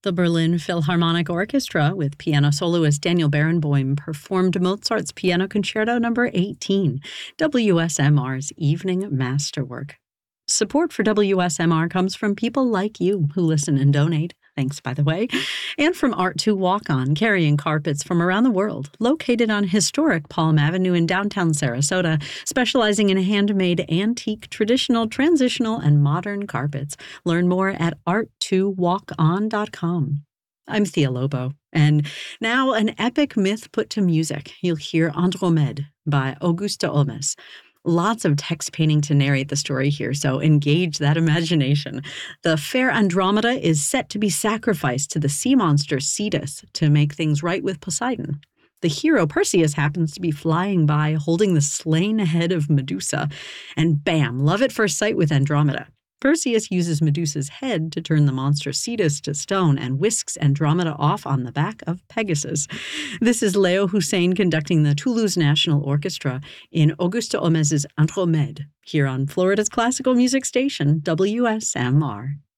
The Berlin Philharmonic Orchestra, with piano soloist Daniel Barenboim, performed Mozart's Piano Concerto No. 18, WSMR's evening masterwork. Support for WSMR comes from people like you who listen and donate. Thanks, by the way. And from Art to Walk On, carrying carpets from around the world, located on historic Palm Avenue in downtown Sarasota, specializing in handmade, antique, traditional, transitional, and modern carpets. Learn more at art2walkon.com. I'm Thea Lobo, and now an epic myth put to music. You'll hear Andromède by Auguste Olmes. Lots of text painting to narrate the story here, so engage that imagination. The fair Andromeda is set to be sacrificed to the sea monster Cetus to make things right with Poseidon. The hero Perseus happens to be flying by holding the slain head of Medusa, and bam, love at first sight with Andromeda. Perseus uses Medusa's head to turn the monster Cetus to stone and whisks Andromeda off on the back of Pegasus. This is Leo Hussein conducting the Toulouse National Orchestra in Auguste Olmes's Andromède, here on Florida's classical music station, WSMR.